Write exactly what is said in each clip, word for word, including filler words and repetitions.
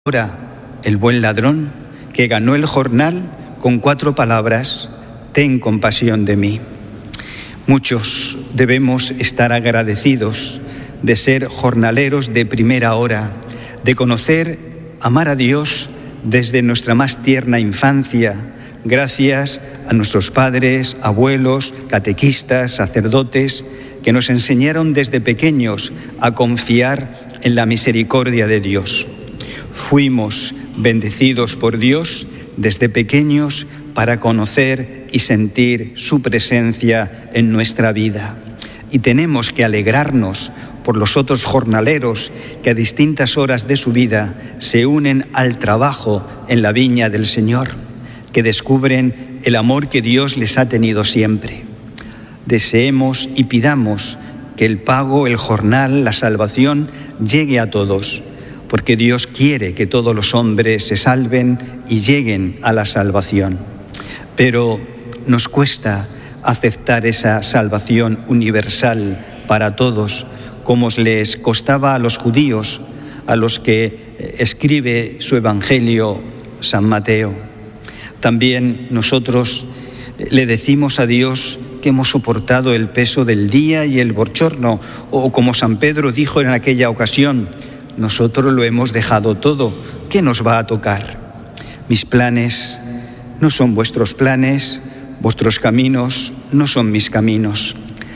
Ahora el buen ladrón que ganó el jornal con cuatro palabras: ten compasión de mí. Muchos debemos estar agradecidos de ser jornaleros de primera hora, de conocer, amar a Dios desde nuestra más tierna infancia, gracias a nuestros padres, abuelos, catequistas, sacerdotes, que nos enseñaron desde pequeños a confiar en la misericordia de Dios. Fuimos bendecidos por Dios desde pequeños para conocer y sentir su presencia en nuestra vida. Y tenemos que alegrarnos por los otros jornaleros que a distintas horas de su vida se unen al trabajo en la viña del Señor, que descubren el amor que Dios les ha tenido siempre. Deseemos y pidamos que el pago, el jornal, la salvación llegue a todos, porque Dios quiere que todos los hombres se salven y lleguen a la salvación. Pero nos cuesta aceptar esa salvación universal para todos, como les costaba a los judíos, a los que escribe su Evangelio San Mateo. También nosotros le decimos a Dios que hemos soportado el peso del día y el bochorno, o como San Pedro dijo en aquella ocasión: nosotros lo hemos dejado todo, ¿qué nos va a tocar? Mis planes no son vuestros planes, vuestros caminos no son mis caminos.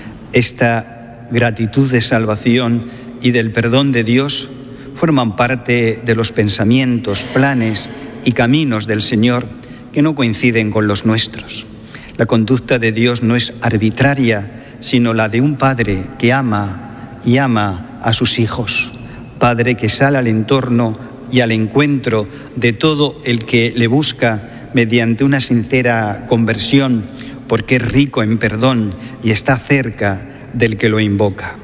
Esta gratitud de salvación y del perdón de Dios forman parte de los pensamientos, planes y caminos del Señor que no coinciden con los nuestros. La conducta de Dios no es arbitraria, sino la de un padre que ama y ama a sus hijos. Padre que sale al entorno y al encuentro de todo el que le busca mediante una sincera conversión, porque es rico en perdón y está cerca del que lo invoca.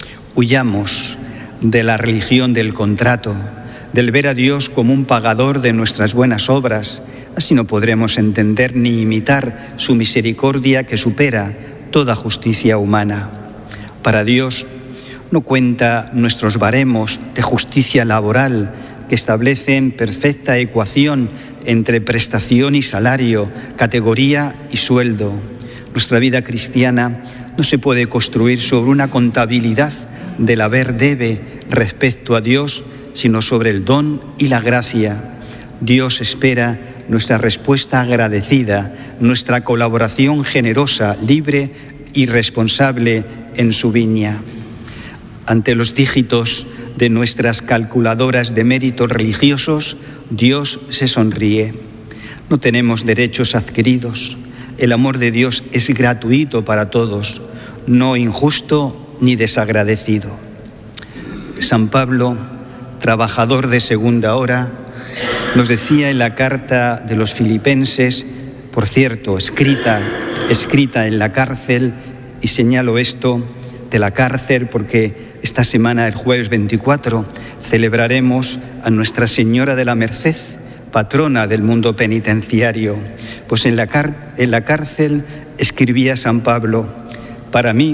Huyamos de la religión del contrato, del ver a Dios como un pagador de nuestras buenas obras. Así no podremos entender ni imitar su misericordia que supera toda justicia humana. Para Dios no cuenta nuestros baremos de justicia laboral que establecen perfecta ecuación entre prestación y salario, categoría y sueldo. Nuestra vida cristiana no se puede construir sobre una contabilidad del haber debe respecto a Dios, sino sobre el don y la gracia. Dios espera nuestra respuesta agradecida, nuestra colaboración generosa, libre y responsable en su viña. Ante los dígitos de nuestras calculadoras de méritos religiosos, Dios se sonríe. No tenemos derechos adquiridos. El amor de Dios es gratuito para todos, no injusto ni desagradecido. San Pablo, trabajador de segunda hora, nos decía en la carta de los Filipenses, por cierto, escrita, escrita en la cárcel, y señalo esto de la cárcel porque esta semana, el jueves veinticuatro, celebraremos a Nuestra Señora de la Merced, patrona del mundo penitenciario. Pues en la, car- en la cárcel escribía San Pablo: para mí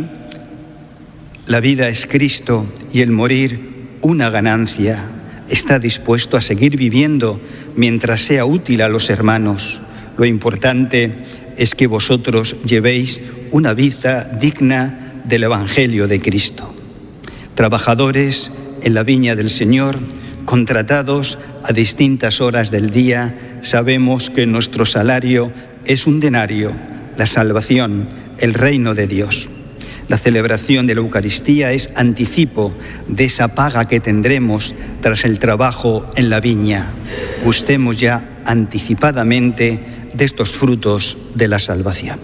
la vida es Cristo y el morir una ganancia. Está dispuesto a seguir viviendo mientras sea útil a los hermanos. Lo importante es que vosotros llevéis una vida digna del Evangelio de Cristo. Trabajadores en la viña del Señor, contratados a distintas horas del día, sabemos que nuestro salario es un denario, la salvación, el reino de Dios. La celebración de la Eucaristía es anticipo de esa paga que tendremos tras el trabajo en la viña. Gustemos ya anticipadamente de estos frutos de la salvación.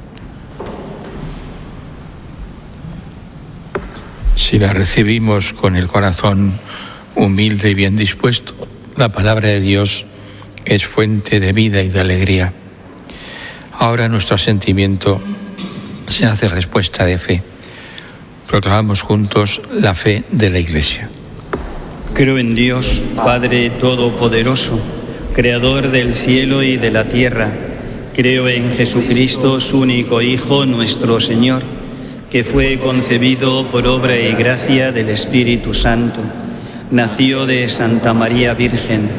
Si la recibimos con el corazón humilde y bien dispuesto, la palabra de Dios es fuente de vida y de alegría. Ahora nuestro asentimiento se hace respuesta de fe. Proclamamos juntos la fe de la Iglesia. Creo en Dios, Padre Todopoderoso, Creador del cielo y de la tierra. Creo en Jesucristo, su único Hijo, nuestro Señor, que fue concebido por obra y gracia del Espíritu Santo. nació de Santa María Virgen.